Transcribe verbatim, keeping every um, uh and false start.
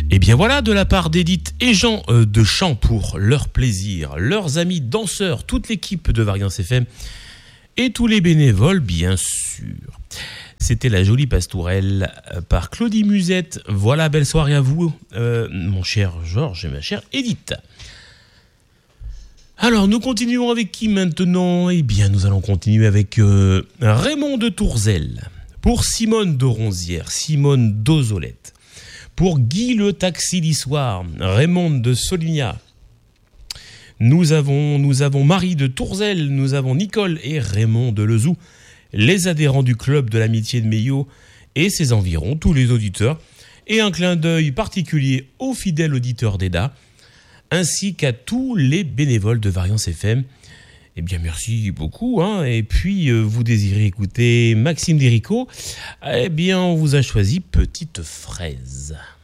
Et bien voilà, de la part d'Edith et Jean euh, de Chant pour leur plaisir, leurs amis danseurs, toute l'équipe de Variance F M et tous les bénévoles, bien sûr. C'était La Jolie Pastourelle euh, par Claudie Musette. Voilà, belle soirée à vous, euh, mon cher Georges et ma chère Edith. Alors, nous continuons avec qui maintenant ? Eh bien, nous allons continuer avec euh, Raymond de Tourzel, pour Simone de Ronzière, Simone d'Ozolette, pour Guy le Taxi d'Issoire, Raymond de Solignat. Nous avons, nous avons Marie de Tourzel, nous avons Nicole et Raymond de Lezou, les adhérents du club de l'amitié de Meillot et ses environs, tous les auditeurs, et un clin d'œil particulier aux fidèles auditeurs d'Eda, ainsi qu'à tous les bénévoles de Variance F M. Eh bien, merci beaucoup. Hein. Et puis, euh, vous désirez écouter Maxime Déricault ? Eh bien, on vous a choisi Petite Fraise.